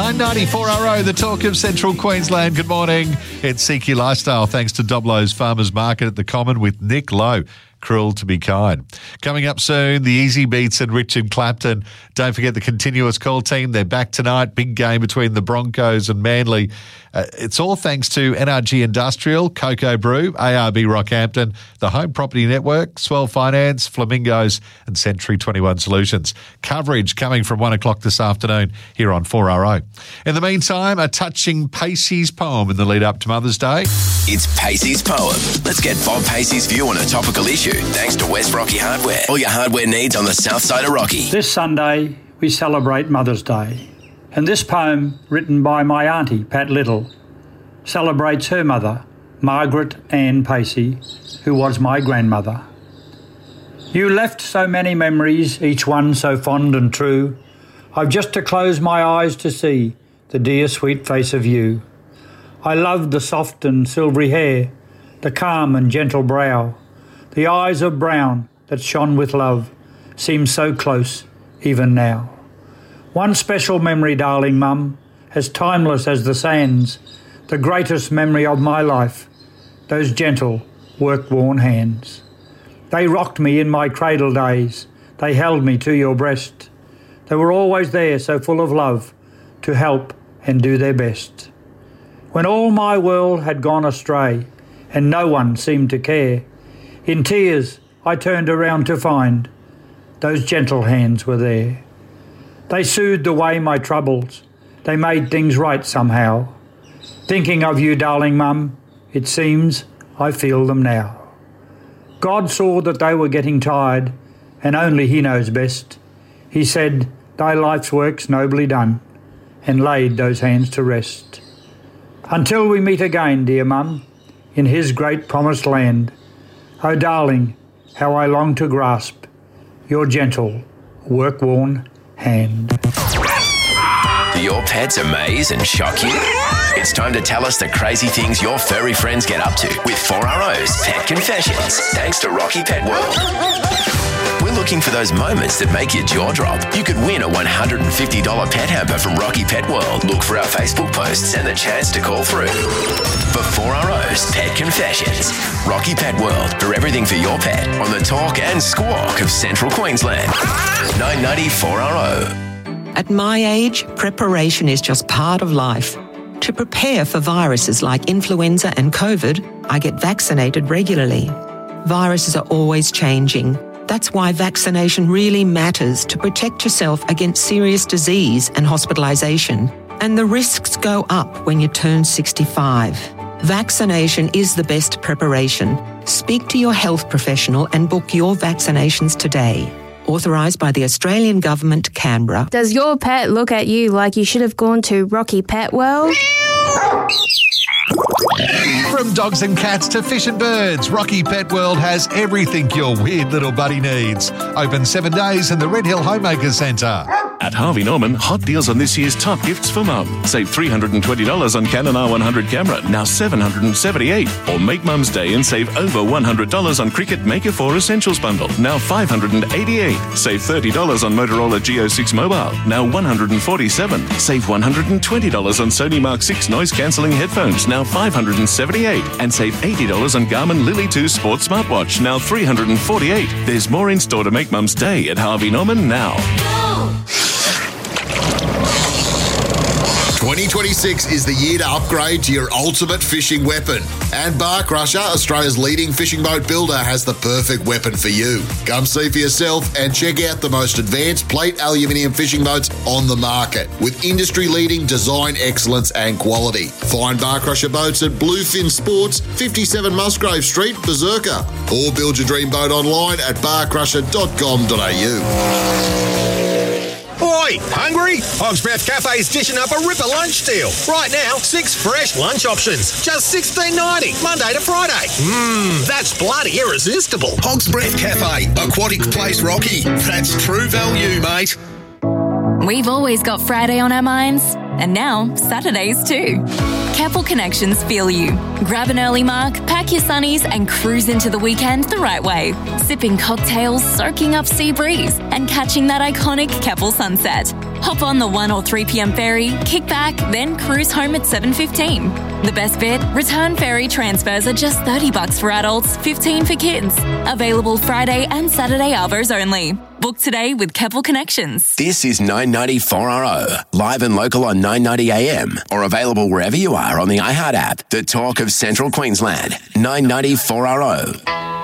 994RO, the talk of Central Queensland. Good morning. It's Seek Your Lifestyle, thanks to Doblo's Farmers Market at the Common with Nick Lowe. Cruel to be kind. Coming up soon, the Easy Beats and Richard Clapton. Don't forget the Continuous Call team. They're back tonight. Big game between the Broncos and Manly. It's all thanks to NRG Industrial, Cocoa Brew, ARB Rockhampton, the Home Property Network, Swell Finance, Flamingos and Century 21 Solutions. Coverage coming from 1 o'clock this afternoon here on 4RO. In the meantime, a touching Pacey's poem in the lead up to Mother's Day. It's Pacey's poem. Let's get Bob Pacey's view on a topical issue thanks to West Rocky Hardware. All your hardware needs on the south side of Rocky. This Sunday, we celebrate Mother's Day. And this poem, written by my auntie, Pat Little, celebrates her mother, Margaret Ann Pacey, who was my grandmother. You left so many memories, each one so fond and true. I've just to close my eyes to see the dear sweet face of you. I loved the soft and silvery hair, the calm and gentle brow, the eyes of brown that shone with love, seem so close even now. One special memory, darling Mum, as timeless as the sands, the greatest memory of my life, those gentle, work-worn hands. They rocked me in my cradle days, they held me to your breast. They were always there, so full of love, to help and do their best. When all my world had gone astray, and no one seemed to care, in tears I turned around to find those gentle hands were there. They soothed away my troubles, they made things right somehow. Thinking of you, darling Mum, it seems I feel them now. God saw that they were getting tired, and only He knows best. He said, thy life's work's nobly done, and laid those hands to rest. Until we meet again, dear Mum, in His great promised land, oh darling, how I long to grasp your gentle, work-worn hand. Do your pets amaze and shock you? It's time to tell us the crazy things your furry friends get up to with 4RO's Pet Confessions, thanks to Rocky Pet World. We're looking for those moments that make your jaw drop. You could win a $150 pet hamper from Rocky Pet World. Look for our Facebook posts and the chance to call through. For 4RO's Pet Confessions, Rocky Pet World, for everything for your pet on the talk and squawk of Central Queensland. 990 4RO. At my age, preparation is just part of life. To prepare for viruses like influenza and COVID, I get vaccinated regularly. Viruses are always changing. That's why vaccination really matters to protect yourself against serious disease and hospitalisation. And the risks go up when you turn 65. Vaccination is the best preparation. Speak to your health professional and book your vaccinations today. Authorised by the Australian Government, Canberra. Does your pet look at you like you should have gone to Rocky Pet World? From dogs and cats to fish and birds, Rocky Pet World has everything your weird little buddy needs. Open 7 days in the Red Hill Homemakers Centre. At Harvey Norman, hot deals on this year's top gifts for Mum. Save $320 on Canon R100 camera, now $778. Or make Mum's Day and save over $100 on Cricut Maker 4 Essentials Bundle, now $588. Save $30 on Motorola Geo 6 Mobile, now $147. Save $120 on Sony Mark 6 noise-cancelling headphones, now $578. And save $80 on Garmin Lily 2 Sports Smartwatch, now $348. There's more in store to make Mum's Day at Harvey Norman now. 2026 is the year to upgrade to your ultimate fishing weapon. And Bar Crusher, Australia's leading fishing boat builder, has the perfect weapon for you. Come see for yourself and check out the most advanced plate aluminium fishing boats on the market with industry-leading design excellence and quality. Find Bar Crusher boats at Bluefin Sports, 57 Musgrave Street, Berserker. Or build your dream boat online at barcrusher.com.au. Oi, hungry? Hog's Breath Cafe's dishing up a ripper lunch deal. Right now, 6 fresh lunch options, just $16.90, Monday to Friday. That's bloody irresistible. Hog's Breath Cafe, Aquatic Place Rocky. That's true value, mate. We've always got Friday on our minds, and now Saturdays too. Keppel Connections feel you. Grab an early mark, pack your sunnies and cruise into the weekend the right way. Sipping cocktails, soaking up sea breeze and catching that iconic Keppel sunset. Hop on the 1 or 3 p.m. ferry, kick back, then cruise home at 7:15. The best bit? Return ferry transfers are just $30 for adults, $15 for kids. Available Friday and Saturday arvos only. Book today with Keppel Connections. This is 990 4RO, live and local on 990 AM, or available wherever you are on the iHeart app. The talk of Central Queensland, 990 4RO.